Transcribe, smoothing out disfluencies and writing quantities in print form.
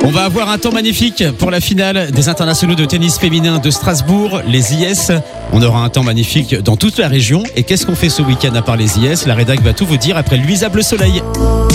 On va avoir un temps magnifique pour la finale des internationaux de tennis féminin de Strasbourg, les IS. On aura un temps magnifique dans toute la région. Et qu'est-ce qu'on fait ce week-end à part les IS? La rédac va tout vous dire après Louisa Bleu Soleil.